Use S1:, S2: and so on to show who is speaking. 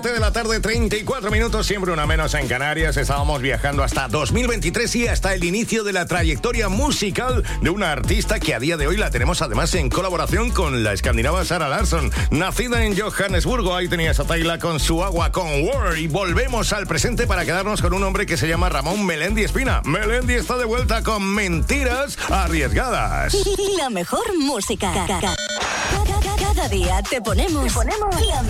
S1: De la tarde, 34 minutos, siempre una menos en Canarias. Estábamos viajando hasta 2023 y hasta el inicio de la trayectoria musical de una artista que a día de hoy la tenemos además en colaboración con la escandinava Zara Larsson. Nacida en Johannesburgo, ahí tenías a Tayla con su Agua con War. Y volvemos al presente para quedarnos con un hombre que se llama Ramón Melendi Espina. Melendi está de vuelta con Mentiras Arriesgadas.
S2: La mejor música. Cada día te ponemos la